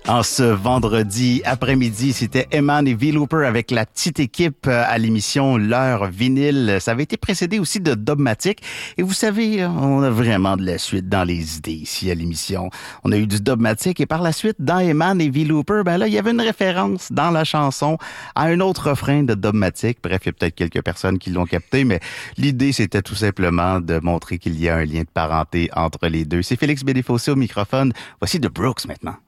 En ce vendredi après-midi, c'était Eman et V-Looper avec la petite équipe à l'émission L'heure vinyle. Ça avait été précédé aussi de Dogmatic. Et vous savez, on a vraiment de la suite dans les idées ici à l'émission. On a eu du Dogmatic et par la suite, dans Eman et V-Looper, ben là, il y avait une référence dans la chanson à un autre refrain de Dogmatic. Bref, il y a peut-être quelques personnes qui l'ont capté, mais l'idée, c'était tout simplement de montrer qu'il y a un lien de parenté entre les deux. C'est Félix Bédéfossé au microphone. Voici The Brooks maintenant.